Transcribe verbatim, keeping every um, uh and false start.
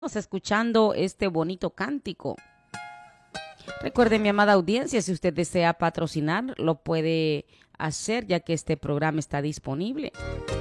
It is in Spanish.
escuchando este bonito cántico. Recuerde, mi amada audiencia, si usted desea patrocinar, lo puede hacer ya que este programa está disponible.